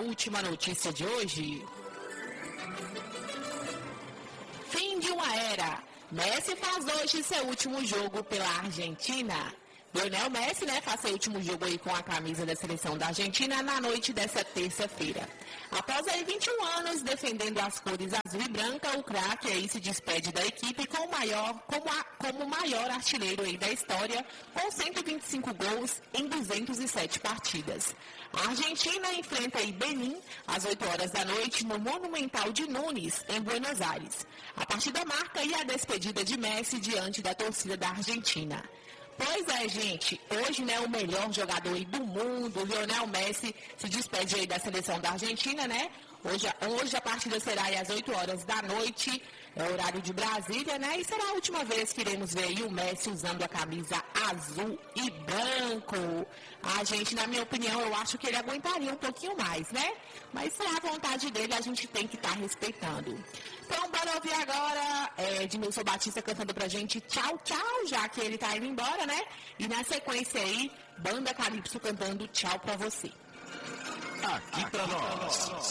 última notícia de hoje. Fim de uma era. Messi faz hoje seu último jogo pela Argentina. Lionel Messi, faz seu último jogo aí com a camisa da seleção da Argentina na noite dessa terça-feira. Após aí 21 anos defendendo as cores azul e branca, o craque aí se despede da equipe como o maior artilheiro aí da história, com 125 gols em 207 partidas. A Argentina enfrenta aí Benin às 8 horas da noite no Monumental de Nunes, em Buenos Aires. A partida marca aí a despedida de Messi diante da torcida da Argentina. Pois é, gente, hoje, o melhor jogador aí do mundo, Lionel Messi, se despede aí da seleção da Argentina, Hoje a partida será aí às 8 horas da noite, horário de Brasília, E será a última vez que iremos ver aí o Messi usando a camisa azul e branco. A gente, na minha opinião, eu acho que ele aguentaria um pouquinho mais, Mas se é a vontade dele, a gente tem que estar respeitando. Então, bora ouvir agora Edmilson Batista cantando pra gente tchau, tchau, já que ele tá indo embora, E na sequência aí, Banda Calypso cantando tchau pra você. Aqui pra nós.